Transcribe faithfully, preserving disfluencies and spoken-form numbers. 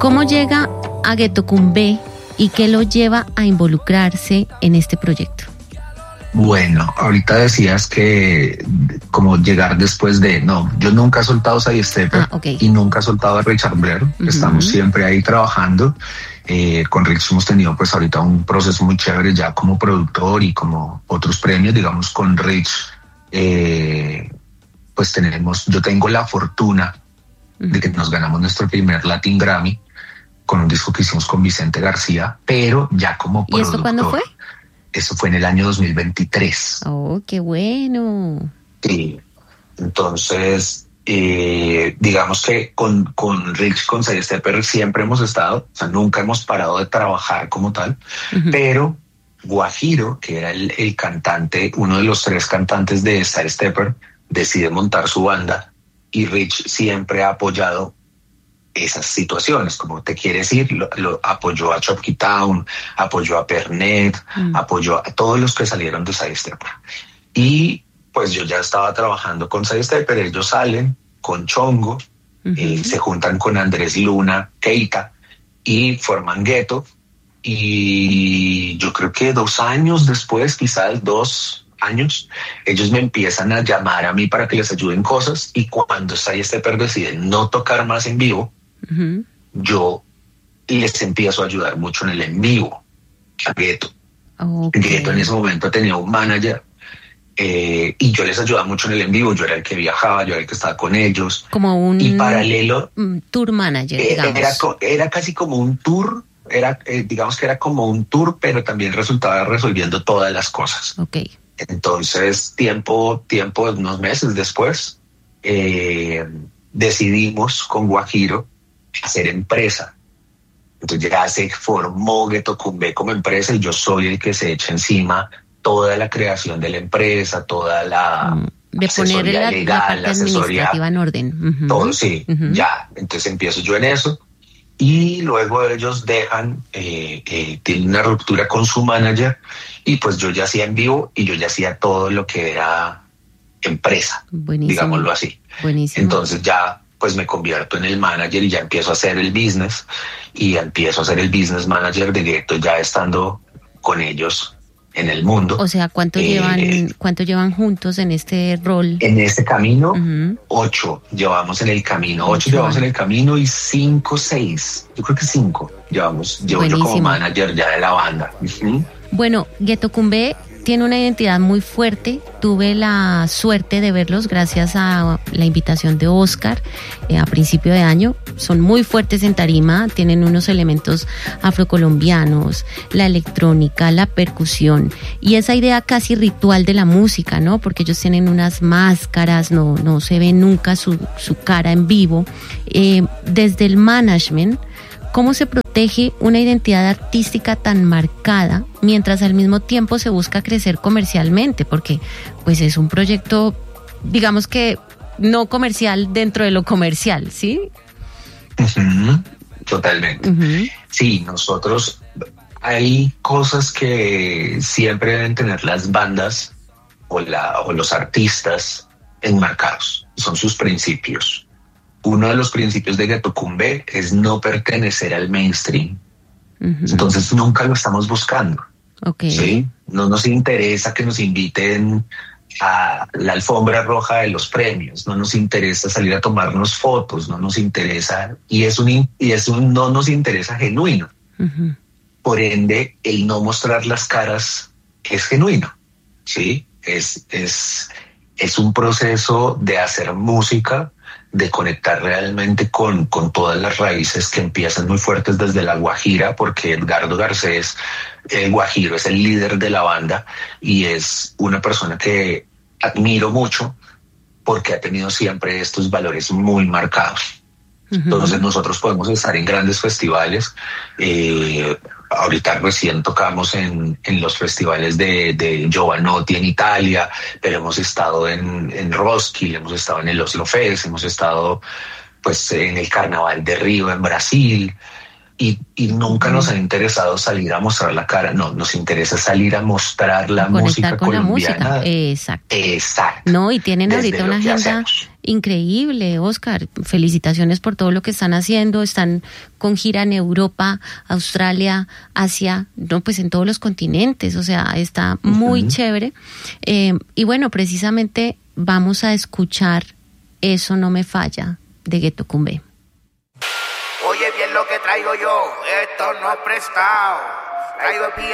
¿Cómo llega a Ghetto Cumbé y qué lo lleva a involucrarse en este proyecto? Bueno, ahorita decías que como llegar después de... No, yo nunca he soltado Sidestepper ah, okay. y nunca he soltado a Richard Blair. Uh-huh. Estamos siempre ahí trabajando. Eh, con Rich hemos tenido pues ahorita un proceso muy chévere ya como productor y como otros premios. Digamos, con Rich eh, pues tenemos... Yo tengo la fortuna uh-huh. de que nos ganamos nuestro primer Latin Grammy con un disco que hicimos con Vicente García, pero ya como productor. ¿Y esto cuándo fue? Eso fue en el año dos mil veintitrés. Oh, qué bueno. Sí. Entonces, eh, digamos que con, con Rich, con Sidestepper siempre hemos estado, o sea, nunca hemos parado de trabajar como tal, uh-huh. pero Guajiro, que era el, el cantante, uno de los tres cantantes de Sidestepper, decide montar su banda y Rich siempre ha apoyado esas situaciones, como te quieres ir, lo, lo apoyó a Chopkey Town, apoyó a Pernet, mm. apoyó a todos los que salieron de Sidestepper. Y pues yo ya estaba trabajando con Sidestepper, ellos salen con Chongo, uh-huh. eh, se juntan con Andrés Luna, Keita, y forman Ghetto. Y yo creo que dos años después, quizás dos años, ellos me empiezan a llamar a mí para que les ayuden cosas, y cuando Sidestepper decide no tocar más en vivo, Uh-huh. yo les empiezo a ayudar mucho en el en vivo a Ghetto. Okay. Ghetto en ese momento tenía un manager eh, y yo les ayudaba mucho en el en vivo. Yo era el que viajaba, yo era el que estaba con ellos. Como un y paralelo, tour manager, eh, digamos. Era, era casi como un tour, era, eh, digamos que era como un tour, pero también resultaba resolviendo todas las cosas. Okay. Entonces, tiempo, tiempo, unos meses después, eh, decidimos con Guajiro hacer empresa. Entonces ya se formó Ghetto Cumbé como empresa y yo soy el que se echa encima toda la creación de la empresa, toda la de poner la, legal, la parte la asesoría administrativa en orden. Uh-huh. Todo, sí, uh-huh. ya. Entonces empiezo yo en eso y luego ellos dejan, eh, eh, tienen una ruptura con su manager y pues yo ya hacía en vivo y yo ya hacía todo lo que era empresa, Buenísimo. digámoslo así. Buenísimo. Entonces ya pues me convierto en el manager y ya empiezo a hacer el business y empiezo a hacer el business manager de Ghetto ya estando con ellos en el mundo. O sea, ¿cuánto eh, llevan cuánto llevan juntos en este rol? En este camino, uh-huh. ocho llevamos en el camino, ocho, ocho llevamos en el camino y cinco, seis, yo creo que cinco llevamos, llevo Buenísimo. yo como manager ya de la banda. Uh-huh. Bueno, Ghetto Cumbé tiene una identidad muy fuerte. Tuve la suerte de verlos gracias a la invitación de Oscar eh, a principio de año. Son muy fuertes en tarima, tienen unos elementos afrocolombianos, la electrónica, la percusión y esa idea casi ritual de la música, ¿no? Porque ellos tienen unas máscaras, no, no se ve nunca su, su cara en vivo. Eh, desde el management, ¿cómo se protege una identidad artística tan marcada mientras al mismo tiempo se busca crecer comercialmente? Porque pues es un proyecto, digamos que no comercial dentro de lo comercial, ¿sí? Uh-huh. Totalmente. Uh-huh. Sí, nosotros, hay cosas que siempre deben tener las bandas o, la, o los artistas enmarcados, son sus principios. Uno de los principios de Ghetto Cumbé es no pertenecer al mainstream. Uh-huh. Entonces nunca lo estamos buscando. Okay. ¿Sí? No nos interesa que nos inviten a la alfombra roja de los premios, no nos interesa salir a tomarnos fotos, no nos interesa, y es un, y es un no nos interesa genuino. Uh-huh. Por ende, el no mostrar las caras es genuino. ¿Sí? Es, es, es un proceso de hacer música, de conectar realmente con, con todas las raíces que empiezan muy fuertes desde la Guajira, porque Edgardo Garcés, el Guajiro, es el líder de la banda y es una persona que admiro mucho porque ha tenido siempre estos valores muy marcados. Uh-huh. Entonces nosotros podemos estar en grandes festivales. Eh, ahorita recién tocamos en, en los festivales de, de Giovanotti en Italia, pero hemos estado en, en Roskilde, hemos estado en el Oslo Fest, hemos estado pues en el Carnaval de Río en Brasil y, y nunca uh-huh. nos ha interesado salir a mostrar la cara, no, nos interesa salir a mostrar la Conectar música con colombiana. La música. Exacto. Exacto. No, y tienen ahorita una agenda Increíble, Oscar. Felicitaciones por todo lo que están haciendo. Están con gira en Europa, Australia, Asia, no, pues en todos los continentes. O sea, está muy uh-huh. chévere. Eh, y bueno, precisamente vamos a escuchar Eso no me falla de Ghetto Cumbé. Oye bien lo que traigo yo, esto no es prestado. Traigo el